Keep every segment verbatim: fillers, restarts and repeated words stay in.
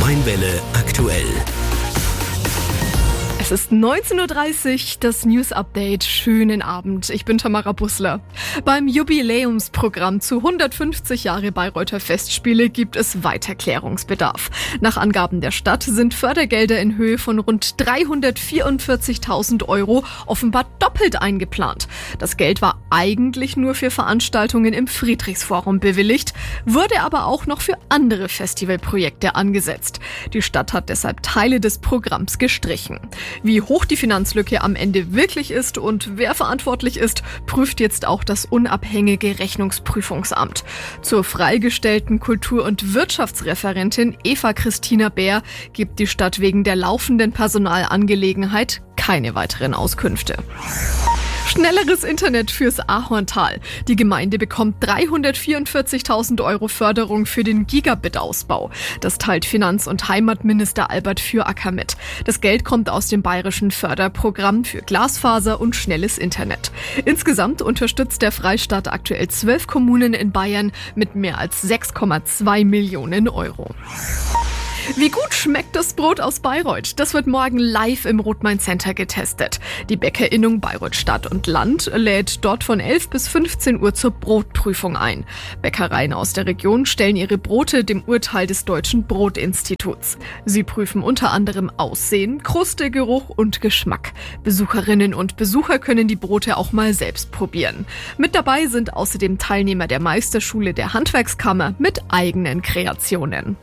Mainwelle aktuell. Es ist neunzehn Uhr dreißig, das News Update. Schönen Abend, ich bin Tamara Bussler. Beim Jubiläumsprogramm zu hundertfünfzig Jahre Bayreuther Festspiele gibt es weiter Klärungsbedarf. Nach Angaben der Stadt sind Fördergelder in Höhe von rund dreihundertvierundvierzigtausend Euro offenbar doppelt eingeplant. Das Geld war eigentlich nur für Veranstaltungen im Friedrichsforum bewilligt, wurde aber auch noch für andere Festivalprojekte angesetzt. Die Stadt hat deshalb Teile des Programms gestrichen. Wie hoch die Finanzlücke am Ende wirklich ist und wer verantwortlich ist, prüft jetzt auch das unabhängige Rechnungsprüfungsamt. Zur freigestellten Kultur- und Wirtschaftsreferentin Eva Christina Bär gibt die Stadt wegen der laufenden Personalangelegenheit keine weiteren Auskünfte. Schnelleres Internet fürs Ahorntal. Die Gemeinde bekommt dreihundertvierundvierzigtausend Euro Förderung für den Gigabit-Ausbau. Das teilt Finanz- und Heimatminister Albert Füracker mit. Das Geld kommt aus dem bayerischen Förderprogramm für Glasfaser und schnelles Internet. Insgesamt unterstützt der Freistaat aktuell zwölf Kommunen in Bayern mit mehr als sechs Komma zwei Millionen Euro. Wie gut schmeckt das Brot aus Bayreuth? Das wird morgen live im Rot-Main Center getestet. Die Bäckerinnung Bayreuth Stadt und Land lädt dort von elf bis fünfzehn Uhr zur Brotprüfung ein. Bäckereien aus der Region stellen ihre Brote dem Urteil des Deutschen Brotinstituts. Sie prüfen unter anderem Aussehen, Kruste, Geruch und Geschmack. Besucherinnen und Besucher können die Brote auch mal selbst probieren. Mit dabei sind außerdem Teilnehmer der Meisterschule der Handwerkskammer mit eigenen Kreationen.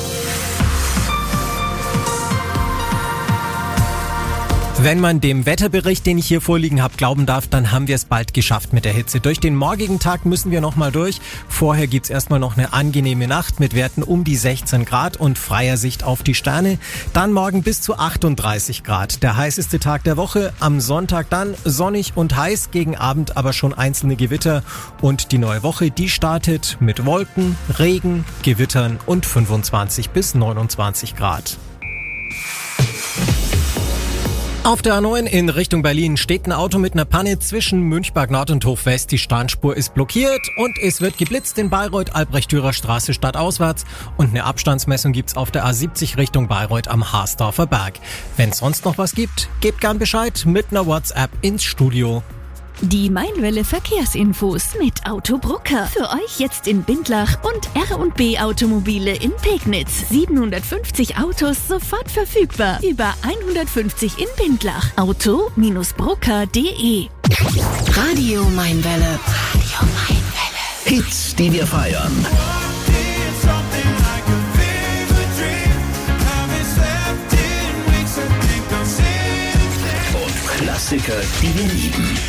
Wenn man dem Wetterbericht, den ich hier vorliegen habe, glauben darf, dann haben wir es bald geschafft mit der Hitze. Durch den morgigen Tag müssen wir nochmal durch. Vorher gibt's erstmal noch eine angenehme Nacht mit Werten um die sechzehn Grad und freier Sicht auf die Sterne. Dann morgen bis zu achtunddreißig Grad. Der heißeste Tag der Woche. Am Sonntag dann sonnig und heiß, gegen Abend aber schon einzelne Gewitter. Und die neue Woche, die startet mit Wolken, Regen, Gewittern und fünfundzwanzig bis neunundzwanzig Grad. Auf der A neun in Richtung Berlin steht ein Auto mit einer Panne zwischen Münchberg Nord und Hochwest. Die Standspur ist blockiert und es wird geblitzt in Bayreuth, Albrecht-Dürer Straße stadtauswärts. Und eine Abstandsmessung gibt's auf der A siebzig Richtung Bayreuth am Harsdorfer Berg. Wenn es sonst noch was gibt, gebt gern Bescheid mit einer WhatsApp ins Studio. Die Mainwelle Verkehrsinfos mit Autobrucker. Für euch jetzt in Bindlach und R und B Automobile in Pegnitz. siebenhundertfünfzig Autos sofort verfügbar. Über hundertfünfzig in Bindlach. auto Brucker punkt de. Radio Mainwelle. Radio Mainwelle. Hits, die wir feiern. Und Klassiker, die wir lieben.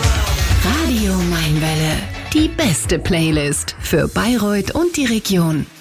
Radio Mainwelle. Die beste Playlist für Bayreuth und die Region.